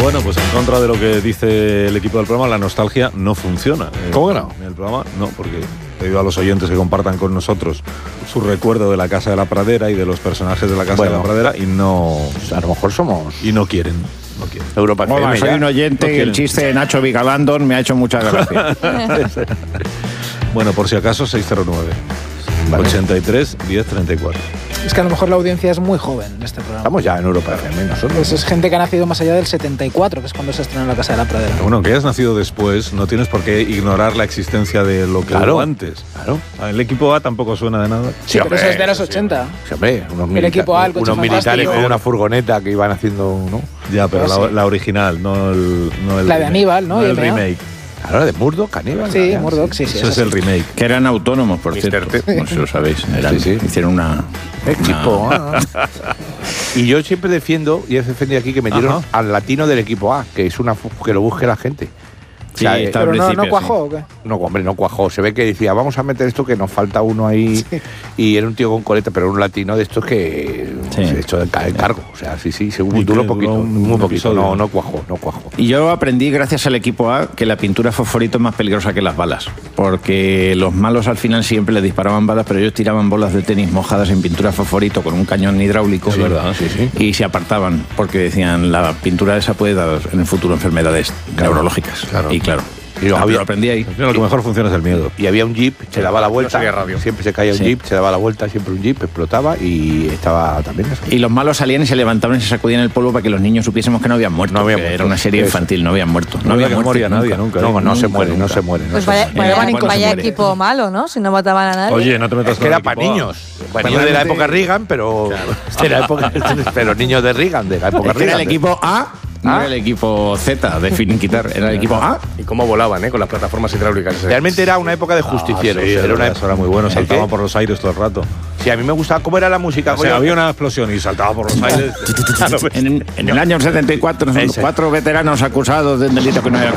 Bueno, pues en contra de lo que dice el equipo del programa, la nostalgia no funciona. ¿Cómo que no? En el programa no, porque he pedido a los oyentes que compartan con nosotros su recuerdo de la Casa de la Pradera y de los personajes de la Casa de la Pradera y no... A lo mejor somos... Y no quieren. No quieren. Europa FM. Hola, soy un oyente y el chiste de Nacho Vigalandón me ha hecho mucha gracia. Bueno, por si acaso, 609. Vale. 83 10 34. Es que a lo mejor la audiencia es muy joven en este programa. Estamos ya en Europa FM nosotros. Pues es gente que ha nacido más allá del 74, que es cuando se estrenó La Casa de la Pradera. Pero bueno, que hayas nacido después, no tienes por qué ignorar la existencia de lo que hubo antes. Claro. El equipo A tampoco suena de nada. Sí, pero eso es de los 80. Sí, hombre, El equipo A, el coche unos militares fantástico. con una furgoneta que iban haciendo, ¿no? Ya, pero Pues sí. la original, no el La de Aníbal, ¿no? No el IMA. remake. Claro, de Murdoch, Caníbal. Sí, Murdoch, sí. Eso es el remake. Que eran autónomos, por Mr. cierto. T. No sé si lo sabéis. Sí. Hicieron una... Equipo A. Y yo siempre defiendo, y he defendido aquí, que me dieron al latino del equipo A, que es que lo busque la gente. Sí, O sea, está al Pero principio, no cuajó, ¿o qué? No, hombre, no cuajó. Se ve que decía, vamos a meter esto que nos falta uno ahí. Sí. Y era un tío con coleta, pero un latino de estos que Sí. se echó el cargo. O sea, sí, se Y duró que poquito. duró un Muy poquito. episodio. No cuajó. Y yo aprendí, gracias al equipo A, que la pintura fosforito es más peligrosa que las balas. Porque los malos al final siempre les disparaban balas, pero ellos tiraban bolas de tenis mojadas en pintura fosforito con un cañón hidráulico. Es verdad, sí. Y se apartaban, porque decían, la pintura esa puede dar en el futuro enfermedades neurológicas. Claro. Y claro, Y lo lo aprendí ahí. Lo que mejor funciona es el miedo. Y había un jeep, se daba la vuelta. sería radio. Siempre se caía un Sí. jeep, se daba la vuelta, siempre un jeep, explotaba y estaba también eso. Y los malos salían y se levantaban y se sacudían el polvo para que los niños supiésemos que no habían muerto. No habían que muerto. Era una serie Eso. infantil, no habían muerto. No había que morir a nadie nunca. No se muere. Pues vaya, Bueno, vaya se muere. equipo malo, ¿no? Si no mataban a nadie. Oye, no te metas Es con que el era equipo para A. niños. Niños de la época Reagan, pero de la época, pero niños de Reagan, de la época Es que era Reagan. el equipo A, no era el equipo Z de finiquitar, era el equipo A. Y cómo volaban, con las plataformas hidráulicas. Realmente era una época de justicieros. Sí, era una eso era muy bueno, ¿El saltaban qué? por los aires todo el rato. Sí, a mí me gustaba cómo era la música. O sea, había una explosión y saltaba por los aires. En el año 74, Ese. 4 veteranos acusados de un delito que no había